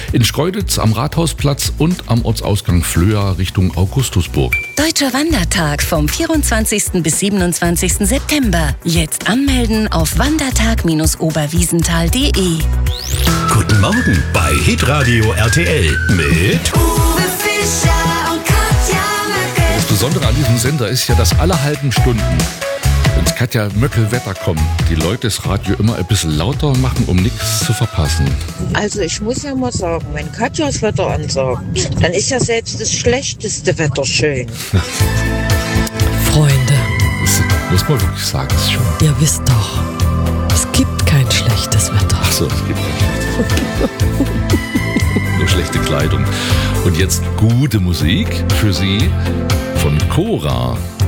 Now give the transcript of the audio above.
In Schkeuditz am Rathausplatz und am Ortsausgang Flöa Richtung Augustusburg. Deutscher Wandertag vom 24. bis 27. September. Jetzt anmelden auf wandertag-oberwiesenthal.de. Guten Morgen bei Hitradio RTL mit Uwe Fischer und Katja Möckel. Das Besondere an diesem Sender ist ja, dass alle halben Stunden, wenn es Katja Möckel-Wetter kommt, die Leute das Radio immer ein bisschen lauter machen, um nichts zu verpassen. Also ich muss ja mal sagen, wenn Katja das Wetter ansagt, dann ist ja selbst das schlechteste Wetter schön. Freunde, Das muss man wirklich sagen, das ist schon. ihr wisst doch, es gibt kein schlechtes Wetter. Achso, es gibt kein nur schlechte Kleidung. Und jetzt gute Musik für Sie von Cora.